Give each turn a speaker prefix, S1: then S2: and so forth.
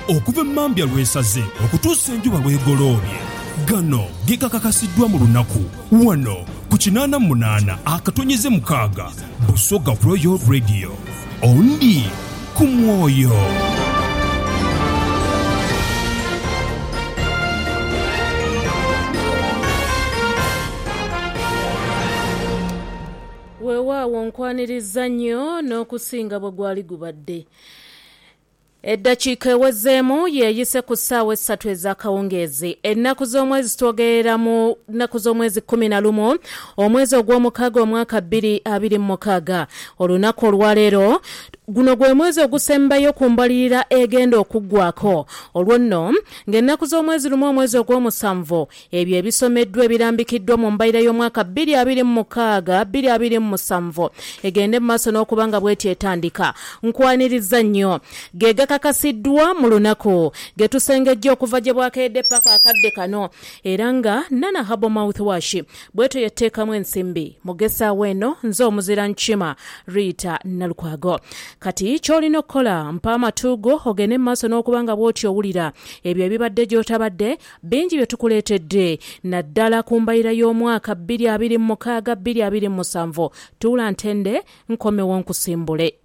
S1: okuva emmambya lw'esaze okutuusa enjuba lw'egoloobye. Gano gekakakasiddwa mu lunaku wano ku 88.6 Busoga Royal Radio. Ondi ku mwoyo.
S2: Weewaawo nkwaniriza nnyo n'okusinga bwe gwali gubadde. Eddakiika ewezzeemu yeeyise ku ssaawa 3 ez'akawungeezi. Ennaku z'omwezi twogerera mu nnaku z'omwezi 11 omwezi ogw'omukaaga omwaka 2026. Olunaku olwaleero guno gwe mwezi ogusembayo ku mbalirira egenda okuggwako. Olwo nno ng'ennaku z'omwezi lumu omwezi ogw'omusanvu ebyo ebisomeddwa ebirambikiddwa mu mbalirira y'omwaka 2026-2027 egende mu maaso n'okuba nga bw'eti etandika. Nkwaniriza nnyo kakasiddwa mu lunaku getusengejja okuva gye bwakedde paka akadde kano era nga Nana Herbal Mouthwash bweto yetteekamu ensimbi mugesa weno nze omuzira nkima Rita Nalukwago. Kati ky'olina okukola mpa amatuugo ogende mu maaso n'okuba nga bw'oti owulira ebyo ebibadde gy'otabadde bingi bye tukuleetedde naddala ku mbalirira y'omwaka 2026-2027. Tuula ntende nkomewo nkusimbule.